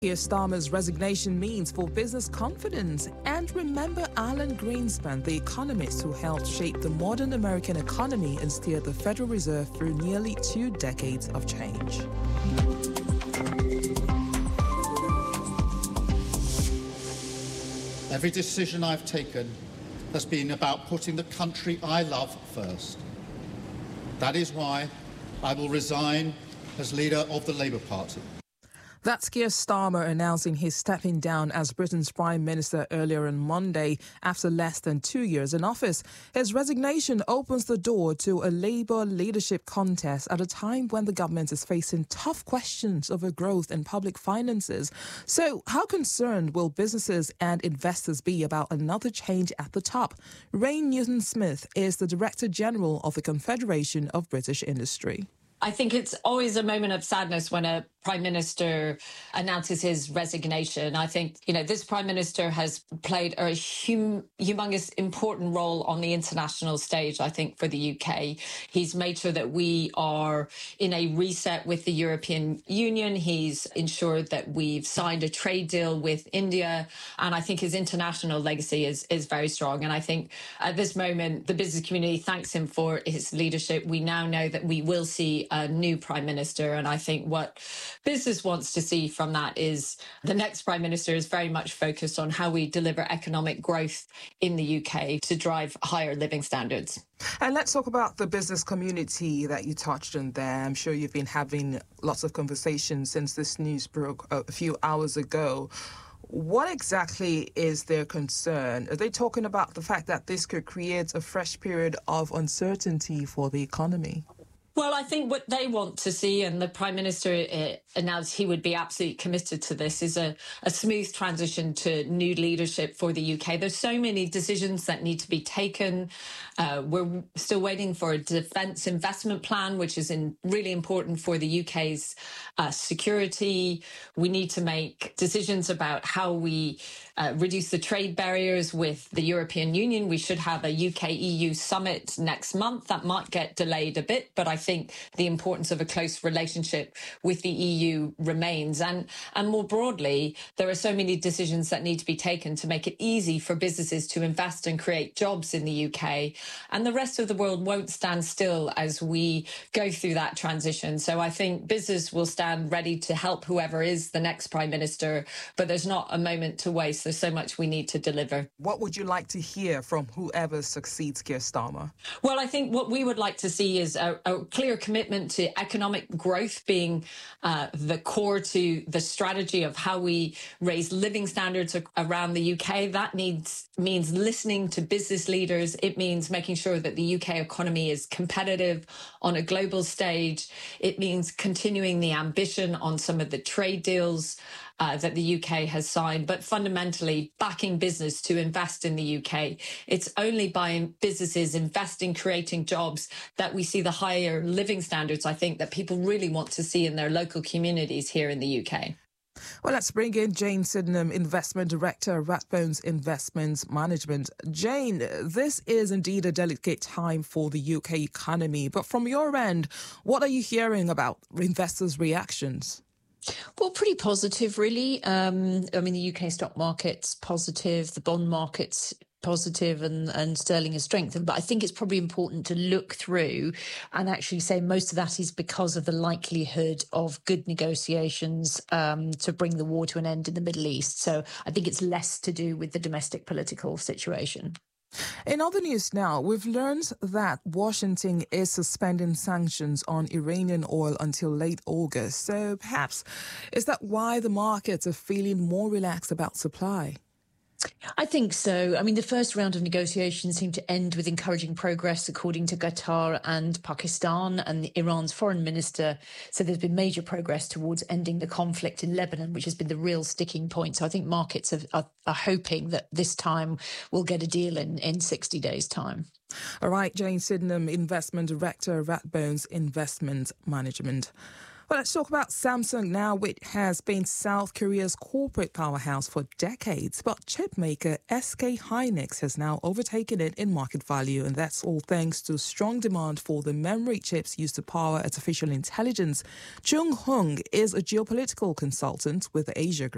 Keir Starmer's resignation means for business confidence. And remember Alan Greenspan, the economist who helped shape the modern American economy and steered the Federal Reserve through nearly 2 decades of change. Every decision I've taken has been about putting the country I love first. That is why I will resign as leader of the Labour Party. That's Keir Starmer announcing he's stepping down as Britain's Prime Minister earlier on Monday after less than 2 years in office. His resignation opens the door to a Labour leadership contest at a time when the government is facing tough questions over growth and public finances. So how concerned will businesses and investors be about another change at the top? Rain Newton-Smith is the Director General of the Confederation of British Industry. I think it's always a moment of sadness when a Prime Minister announces his resignation. I think, this Prime Minister has played a humongous important role on the international stage, I think, for the UK. He's made sure that we are in a reset with the European Union. He's ensured that we've signed a trade deal with India. And I think his international legacy is very strong. And I think at this moment, the business community thanks him for his leadership. We now know that we will see a new Prime Minister. And I think what business wants to see from that is the next Prime Minister is very much focused on how we deliver economic growth in the UK to drive higher living standards. And let's talk about the business community that you touched on there. I'm sure you've been having lots of conversations since this news broke a few hours ago. What exactly is their concern? Are they talking about the fact that this could create a fresh period of uncertainty for the economy? Well, I think what they want to see, and the Prime Minister announced he would be absolutely committed to this, is a smooth transition to new leadership for the UK. There's so many decisions that need to be taken. We're still waiting for a defence investment plan, which is really important for the UK's security. We need to make decisions about how we reduce the trade barriers with the European Union. We should have a UK-EU summit next month. That might get delayed a bit, but I think the importance of a close relationship with the EU remains. And more broadly, there are so many decisions that need to be taken to make it easy for businesses to invest and create jobs in the UK. And the rest of the world won't stand still as we go through that transition. So I think business will stand ready to help whoever is the next Prime Minister, but there's not a moment to waste. There's so much we need to deliver. What would you like to hear from whoever succeeds Keir Starmer? Well, I think what we would like to see is a clear commitment to economic growth being the core to the strategy of how we raise living standards around the UK. That means listening to business leaders. It means making sure that the UK economy is competitive on a global stage. It means continuing the ambition on some of the trade deals that the UK has signed, but fundamentally backing business to invest in the UK. It's only by businesses investing, creating jobs, that we see the higher living standards, I think, that people really want to see in their local communities here in the UK. Well, let's bring in Jane Sydenham, Investment Director, Rathbones Investment Management. Jane, this is indeed a delicate time for the UK economy, but from your end, what are you hearing about investors' reactions? Well, pretty positive, really. The UK stock market's positive, the bond market's positive, and sterling has strengthened. But I think it's probably important to look through and actually say most of that is because of the likelihood of good negotiations to bring the war to an end in the Middle East. So I think it's less to do with the domestic political situation. In other news now, we've learned that Washington is suspending sanctions on Iranian oil until late August. So perhaps is that why the markets are feeling more relaxed about supply? I think so. The first round of negotiations seemed to end with encouraging progress, according to Qatar and Pakistan, and Iran's foreign minister said there's been major progress towards ending the conflict in Lebanon, which has been the real sticking point. So I think markets are hoping that this time we'll get a deal in 60 days' time. All right, Jane Sydenham, Investment Director, Rathbones Investment Management. Well, let's talk about Samsung now, which has been South Korea's corporate powerhouse for decades. But chip maker SK Hynix has now overtaken it in market value. And that's all thanks to strong demand for the memory chips used to power artificial intelligence. Chung Hung is a geopolitical consultant with the Asia Group.